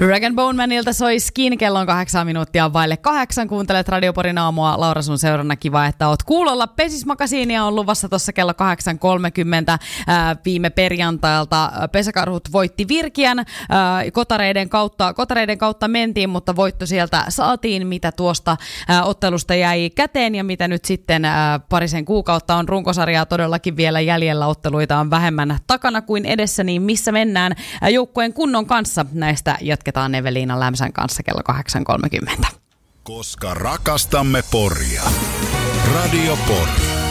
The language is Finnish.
Rag & Bone Manilta soi Skin, kello on 8 minuuttia vaille 8. Kuuntelet Radio Porin aamua. Laura, sun seurana, kiva, että oot kuulolla. Pesismakasiinia on luvassa tuossa kello 8.30 viime perjantailta. Pesäkarhut voitti Virkiän. Kotareiden kautta mentiin, mutta voitto sieltä saatiin, mitä tuosta ottelusta jäi käteen ja mitä nyt sitten parisen kuukautta on runkosarjaa todellakin vielä jäljellä. Otteluita on vähemmän takana kuin edessä, niin missä mennään joukkueen kunnon kanssa? Näistä jatketaan Eveliina Lämsän kanssa kello 8.30. Koska rakastamme Poria. Radio Pori.